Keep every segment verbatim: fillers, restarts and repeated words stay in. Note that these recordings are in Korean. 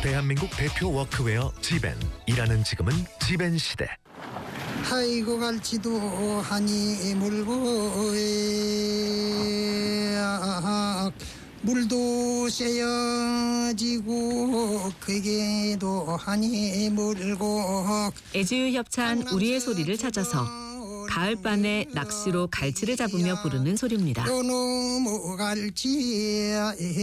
대한민국 대표 워크웨어 지벤. 일하는 지금은 지벤 시대. 아이고 갈지도 하니 물고 물도 쐬어지고 그게도 하니 물고. 애지유협찬 우리의 소리를 찾아서 가을밤에 낚시로 갈치를 잡으며 부르는 소리입니다. 너무 갈치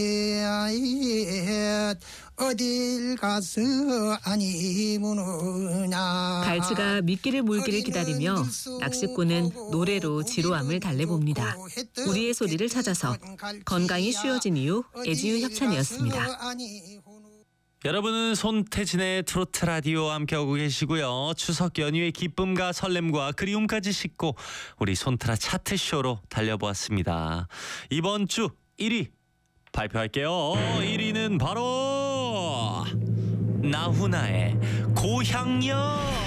어딜 가서 아니 무느냐. 갈치가 미끼를 물기를 기다리며 낚시꾼은 노래로 지루함을 달래봅니다. 우리의 소리를 찾아서 건강이 쉬워진 이유 애지유협찬이었습니다. 여러분은 손태진의 트로트 라디오 함께하고 계시고요. 추석 연휴의 기쁨과 설렘과 그리움까지 싣고 우리 손트라 차트쇼로 달려보았습니다. 이번 주 일 위 발표할게요. 일 위는 바로 나훈아의 고향역.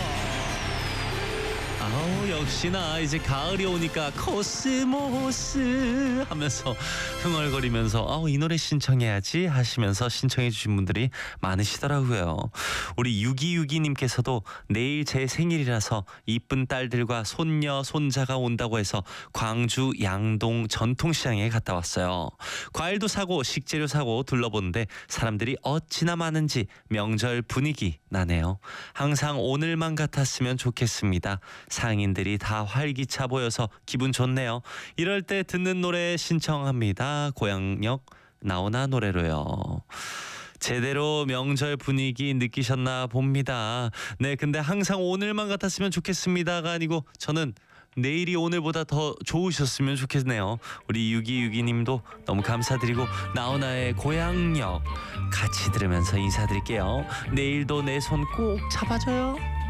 아우 역시나 이제 가을이 오니까 코스모스 하면서 흥얼거리면서 아우 이 노래 신청해야지 하시면서 신청해 주신 분들이 많으시더라고요. 우리 육이육이님께서도 내일 제 생일이라서 이쁜 딸들과 손녀 손자가 온다고 해서 광주 양동 전통시장에 갔다 왔어요. 과일도 사고 식재료 사고 둘러보는데 사람들이 어찌나 많은지 명절 분위기 나네요. 항상 오늘만 같았으면 좋겠습니다. 상인들이 다 활기차 보여서 기분 좋네요. 이럴 때 듣는 노래 신청합니다. 고향역 나훈아 노래로요. 제대로 명절 분위기 느끼셨나 봅니다. 네, 근데 항상 오늘만 같았으면 좋겠습니다가 아니고 저는 내일이 오늘보다 더 좋으셨으면 좋겠네요. 우리 육이육이님도 너무 감사드리고 나훈아의 고향역 같이 들으면서 인사드릴게요. 내일도 내 손 꼭 잡아줘요.